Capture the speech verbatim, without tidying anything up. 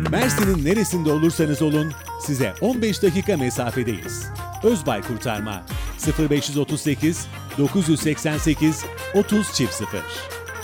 Mersin'in neresinde olursanız olun size on beş dakika mesafedeyiz. Özbay Kurtarma sıfır beş otuz sekiz dokuz seksen sekiz otuz sıfır sıfır